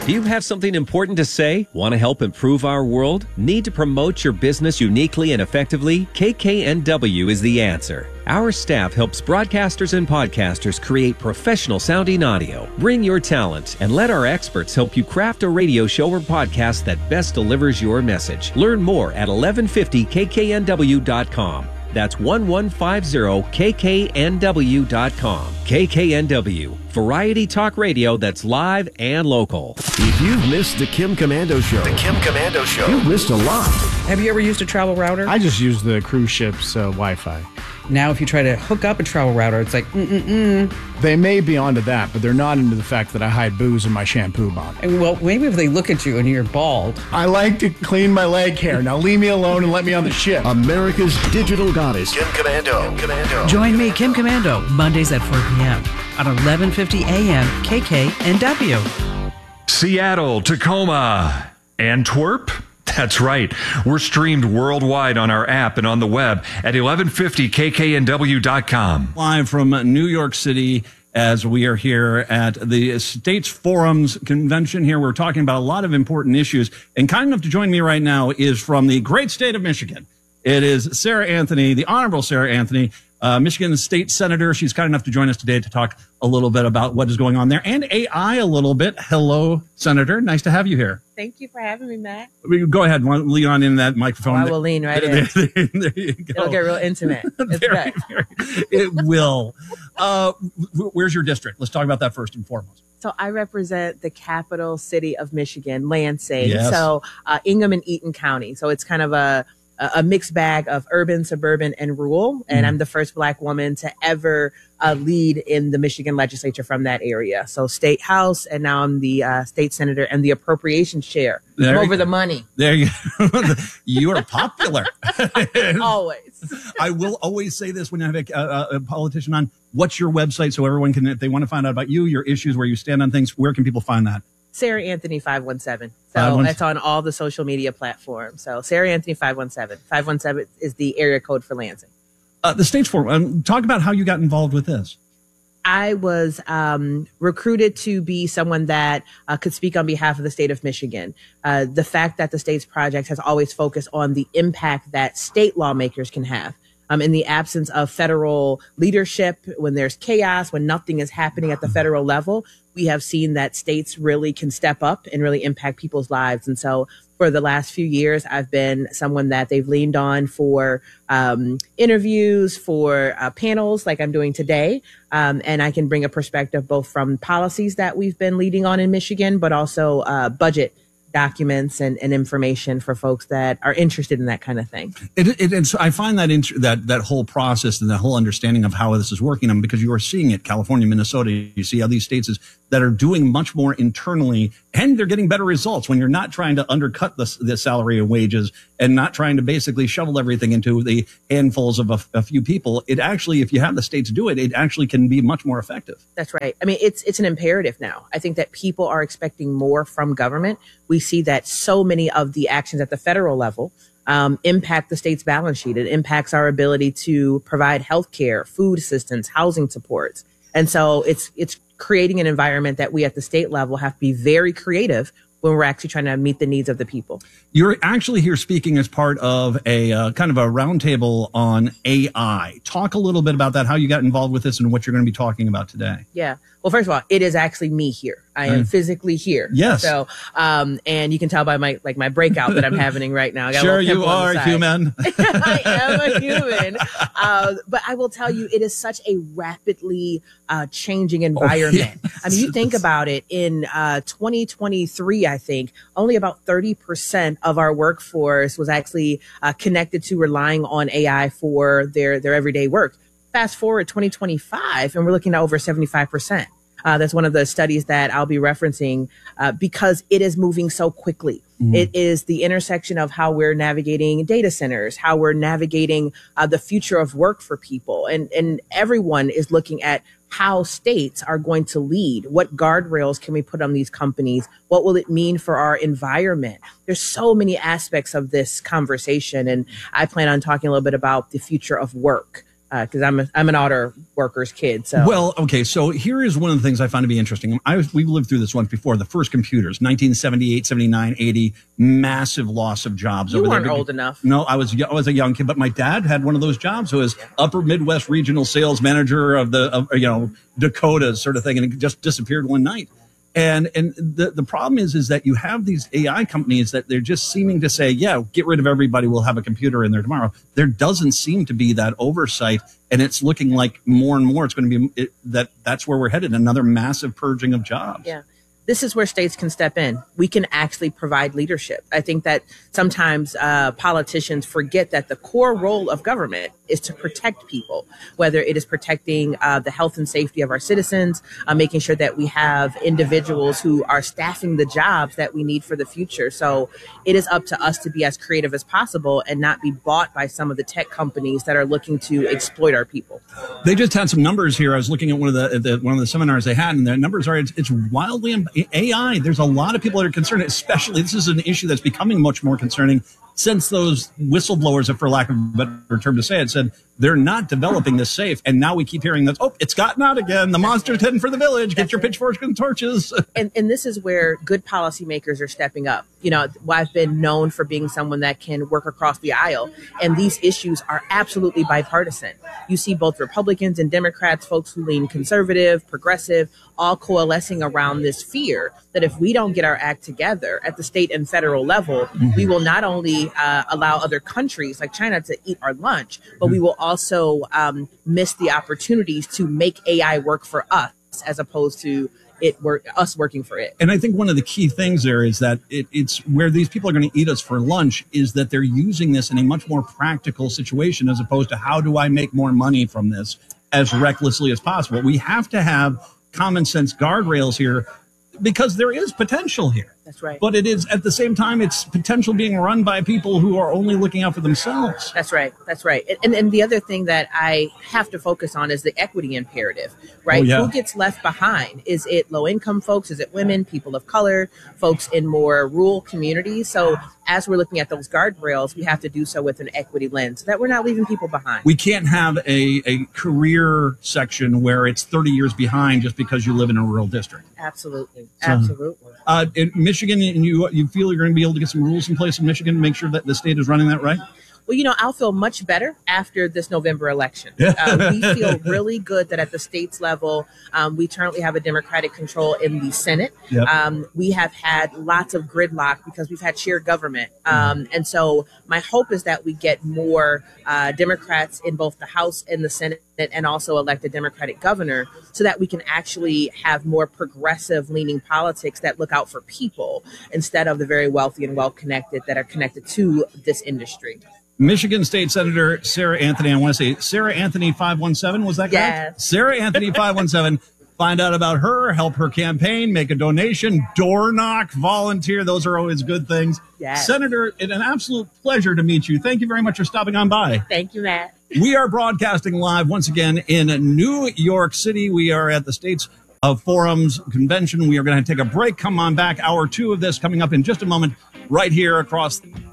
Do you have something important to say? Want to help improve our world? Need to promote your business uniquely and effectively? KKNW is the answer. Our staff helps broadcasters and podcasters create professional sounding audio. Bring your talent and let our experts help you craft a radio show or podcast that best delivers your message. Learn more at 1150kknw.com. That's 1150kknw.com. KKNW, variety talk radio that's live and local. If you've missed the Kim Komando Show, you've missed a lot. Have you ever used a travel router? I just use the cruise ship's Wi-Fi. Now, if you try to hook up a travel router, it's like, They may be onto that, but they're not into the fact that I hide booze in my shampoo bottle. Well, maybe if they look at you and you're bald. I like to clean my leg hair. Now leave me alone and let me on the ship. America's digital goddess, Kim Komando. Join me, Kim Komando, Mondays at 4 p.m. on 1150 a.m. KKNW. Seattle, Tacoma, Antwerp. That's right. We're streamed worldwide on our app and on the web at 1150kknw.com. Live from New York City as we are here at the States Forums Convention here. We're talking about a lot of important issues. And kind enough to join me right now is from the great state of Michigan. It is Sarah Anthony, the Honorable Sarah Anthony, Michigan State Senator. She's kind enough to join us today to talk a little bit about what is going on there and AI a little bit. Hello, Senator. Nice to have you here. Thank you for having me, Matt. Go ahead. Lean on in that microphone. I will lean right in. There you go. It'll get real intimate. It's good. It will. Where's your district? Let's talk about that first and foremost. So I represent the capital city of Michigan, Lansing. Yes. So Ingham and Eaton County. So it's kind of a mixed bag of urban, suburban, and rural. And I'm the first Black woman to ever lead in the Michigan legislature from that area. So state house, and now I'm the state senator and the appropriations chair. I'm over the money. There you go. You are popular. Always. I will always say this when I have a politician on. What's your website so everyone can, if they want to find out about you, your issues, where you stand on things, where can people find that? Sarah Anthony 517. So it's on all the social media platforms. So Sarah Anthony 517. 517 is the area code for Lansing. The States Forum. Talk about how you got involved with this. I was recruited to be someone that could speak on behalf of the state of Michigan. The fact that the States Project has always focused on the impact that state lawmakers can have. In the absence of federal leadership, when there's chaos, when nothing is happening at the federal level, we have seen that states really can step up and really impact people's lives. And so for the last few years, I've been someone that they've leaned on for interviews, for panels like I'm doing today. And I can bring a perspective both from policies that we've been leading on in Michigan, but also budget documents and information for folks that are interested in that kind of thing. I find that whole process and the whole understanding of how this is working, because you are seeing it, California, Minnesota, you see how these states that are doing much more internally, and they're getting better results when you're not trying to undercut the salary and wages and not trying to basically shovel everything into the handfuls of a few people. It actually, if you have the states do it, it actually can be much more effective. That's right. I mean, it's an imperative now. I think that people are expecting more from government. We see that so many of the actions at the federal level impact the state's balance sheet. It impacts our ability to provide health care, food assistance, housing supports. And so it's creating an environment that we at the state level have to be very creative when we're actually trying to meet the needs of the people. You're actually here speaking as part of a kind of a roundtable on AI. Talk a little bit about that, how you got involved with this and what you're going to be talking about today. Yeah. Well, first of all, it is actually me here. I am physically here. Yes. So, and you can tell by my breakout that I'm having right now. I got sure, you are human. I am a human. But I will tell you, it is such a rapidly changing environment. Yes. I mean, you think about it, in 2023, I think only about 30% of our workforce was actually connected to relying on AI for their everyday work. Fast forward 2025, and we're looking at over 75%. That's one of the studies that I'll be referencing because it is moving so quickly. It is the intersection of how we're navigating data centers, how we're navigating the future of work for people. And everyone is looking at how states are going to lead. What guardrails can we put on these companies? What will it mean for our environment? There's so many aspects of this conversation. And I plan on talking a little bit about the future of work. because I'm an auto worker's kid. So well, okay. So here is one of the things I find to be interesting. We lived through this once before. The first computers, 1978, 79, 80, massive loss of jobs. You over weren't there. old enough. No, I was a young kid, but my dad had one of those jobs. So was Upper Midwest Regional Sales Manager of Dakotas sort of thing, and it just disappeared one night. And the problem is that you have these AI companies that they're just seeming to say, yeah, get rid of everybody. We'll have a computer in there tomorrow. There doesn't seem to be that oversight. And it's looking like more and more it's going to be that's where we're headed. Another massive purging of jobs. Yeah. This is where states can step in. We can actually provide leadership. I think that sometimes politicians forget that the core role of government is to protect people, whether it is protecting the health and safety of our citizens, making sure that we have individuals who are staffing the jobs that we need for the future. So it is up to us to be as creative as possible and not be bought by some of the tech companies that are looking to exploit our people. They just had some numbers here. I was looking at one of the seminars they had, and the numbers are it's wildly AI. There's a lot of people that are concerned, especially this is an issue that's becoming much more concerning since those whistleblowers, for lack of a better term to say it, said they're not developing this safe. And now we keep hearing that, it's gotten out again. The monster's heading for the village. Get your pitchforks and torches. And this is where good policymakers are stepping up. I've been known for being someone that can work across the aisle. And these issues are absolutely bipartisan. You see both Republicans and Democrats, folks who lean conservative, progressive, all coalescing around this fear that if we don't get our act together at the state and federal level, we will not only allow other countries like China to eat our lunch, but we will also miss the opportunities to make AI work for us as opposed to us working for it. And I think one of the key things there is that it's where these people are going to eat us for lunch is that they're using this in a much more practical situation as opposed to how do I make more money from this as recklessly as possible. We have to have common sense guardrails here because there is potential here. That's right. But it is at the same time, it's potential being run by people who are only looking out for themselves. That's right. That's right. And the other thing that I have to focus on is the equity imperative, right? Oh, yeah. Who gets left behind? Is it low income folks? Is it women, people of color, folks in more rural communities? So as we're looking at those guardrails, we have to do so with an equity lens so that we're not leaving people behind. We can't have a career section where it's 30 years behind just because you live in a rural district. Absolutely. Absolutely. In Michigan, and you feel you're going to be able to get some rules in place in Michigan to make sure that the state is running that right? Well, I'll feel much better after this November election. We feel really good that at the state's level, we currently have a Democratic control in the Senate. Yep. We have had lots of gridlock because we've had shared government. And so my hope is that we get more Democrats in both the House and the Senate and also elect a Democratic governor so that we can actually have more progressive leaning politics that look out for people instead of the very wealthy and well-connected that are connected to this industry. Michigan State Senator Sarah Anthony, I want to say Sarah Anthony 517, was that correct? Yes. Sarah Anthony 517. Find out about her, help her campaign, make a donation, door knock, volunteer. Those are always good things. Yes. Senator, it's an absolute pleasure to meet you. Thank you very much for stopping on by. Thank you, Matt. We are broadcasting live once again in New York City. We are at the States of Forums Convention. We are going to take a break. Come on back. Hour 2 of this coming up in just a moment right here across